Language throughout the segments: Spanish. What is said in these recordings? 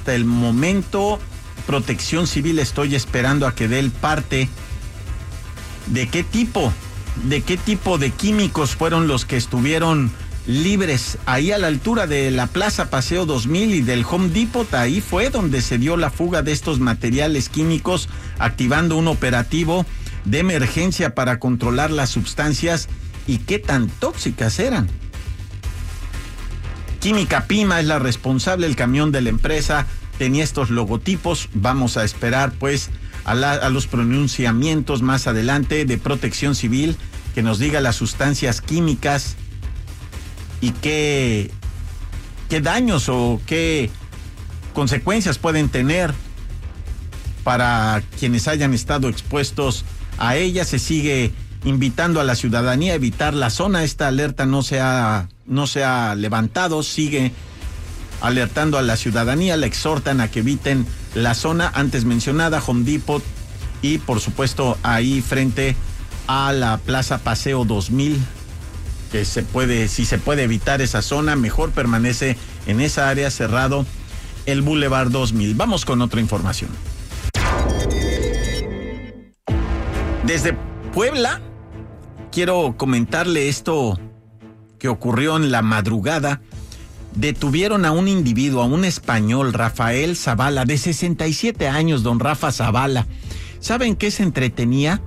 hasta el momento, Protección Civil estoy esperando a que dé el parte de qué tipo de químicos fueron los que estuvieron libres ahí a la altura de la Plaza Paseo 2000 y del Home Depot. Ahí fue donde se dio la fuga de estos materiales químicos, activando un operativo de emergencia para controlar las sustancias y qué tan tóxicas eran. Química Pima es la responsable, el camión de la empresa tenía estos logotipos. Vamos a esperar pues a los pronunciamientos más adelante de Protección Civil, que nos diga las sustancias químicas y qué daños o qué consecuencias pueden tener para quienes hayan estado expuestos a ella. Se sigue invitando a la ciudadanía a evitar la zona. Esta alerta no se ha levantado, sigue alertando a la ciudadanía, la exhortan a que eviten la zona antes mencionada, Home Depot, y por supuesto ahí frente a la Plaza Paseo 2000, que si se puede evitar esa zona, mejor permanece en esa área, cerrado el Boulevard 2000. Vamos con otra información. Desde Puebla, quiero comentarle esto que ocurrió en la madrugada. Detuvieron a un individuo, a un español, Rafael Zavala, de 67 años, don Rafa Zavala. ¿Saben qué se entretenía?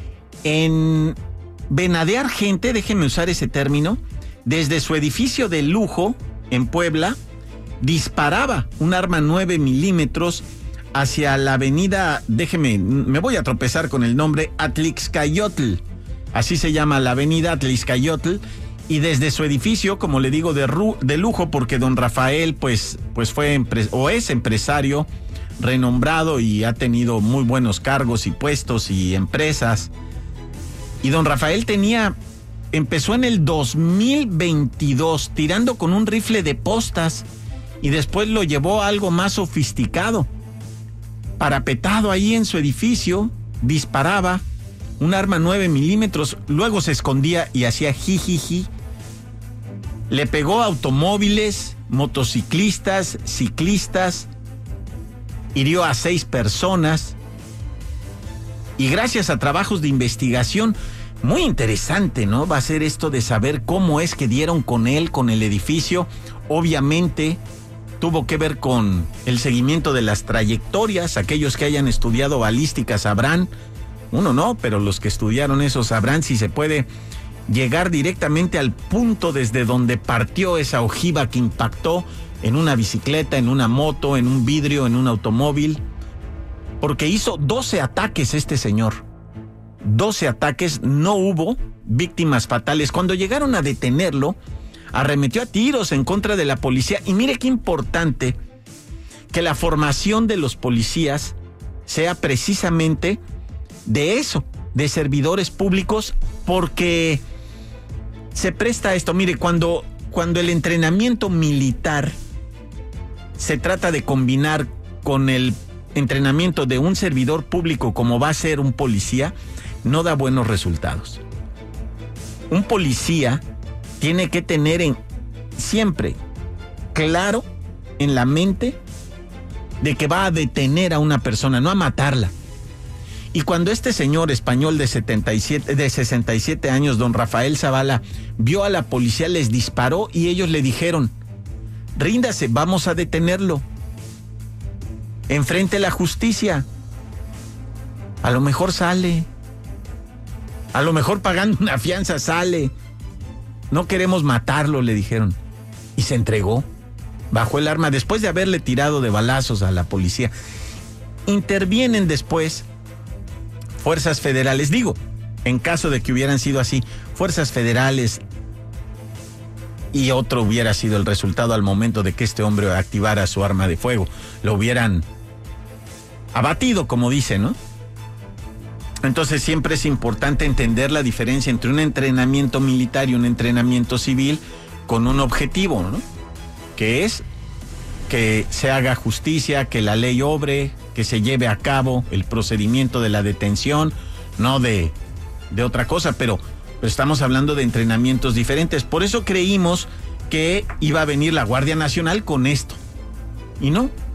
En venadear gente, déjenme usar ese término, desde su edificio de lujo en Puebla, disparaba un arma 9 milímetros hacia la avenida, me voy a tropezar con el nombre, Atlixcayotl. Así se llama la avenida, Atlixcayotl. Y desde su edificio, como le digo, de lujo, porque don Rafael pues fue es empresario renombrado y ha tenido muy buenos cargos y puestos y empresas. Y don Rafael empezó en el 2022 tirando con un rifle de postas y después lo llevó a algo más sofisticado. Parapetado ahí en su edificio, disparaba un arma 9 milímetros, luego se escondía y hacía jijiji. Le pegó a automóviles, motociclistas, ciclistas, hirió a 6 personas y gracias a trabajos de investigación, muy interesante, ¿no? Va a ser esto de saber cómo es que dieron con él, con el edificio. Obviamente tuvo que ver con el seguimiento de las trayectorias. Aquellos que hayan estudiado balística sabrán, uno no, pero los que estudiaron eso sabrán si se puede llegar directamente al punto desde donde partió esa ojiva que impactó en una bicicleta, en una moto, en un vidrio, en un automóvil, porque hizo 12 ataques este señor. 12 ataques, no hubo víctimas fatales. Cuando llegaron a detenerlo, arremetió a tiros en contra de la policía. Y mire qué importante que la formación de los policías sea precisamente de eso, de servidores públicos, porque se presta a esto. Mire, cuando el entrenamiento militar se trata de combinar con el entrenamiento de un servidor público como va a ser un policía, no da buenos resultados. Un policía tiene que tener siempre claro en la mente de que va a detener a una persona, no a matarla. Y cuando este señor español de 67 años, don Rafael Zavala, vio a la policía, les disparó y ellos le dijeron: ríndase, vamos a detenerlo. Enfrente la justicia. A lo mejor sale. A lo mejor pagando una fianza sale. No queremos matarlo, le dijeron. Y se entregó. Bajó el arma después de haberle tirado de balazos a la policía. Intervienen después fuerzas federales. Digo, en caso de que hubieran sido así, fuerzas federales, y otro hubiera sido el resultado al momento de que este hombre activara su arma de fuego. Lo hubieran abatido, como dicen, ¿no? Entonces siempre es importante entender la diferencia entre un entrenamiento militar y un entrenamiento civil con un objetivo, ¿no? Que es que se haga justicia, que la ley obre, que se lleve a cabo el procedimiento de la detención, no de otra cosa, pero estamos hablando de entrenamientos diferentes. Por eso creímos que iba a venir la Guardia Nacional con esto. Y no,